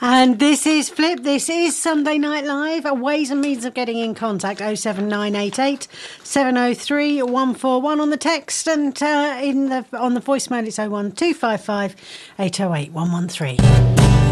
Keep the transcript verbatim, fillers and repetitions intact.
And this is Flip. This is Sunday Night Live. Ways and means of getting in contact: oh seven nine eight eight, seven oh three, one four one on the text, and uh, in the on the voicemail it's oh one two five five, eight oh eight, one one three.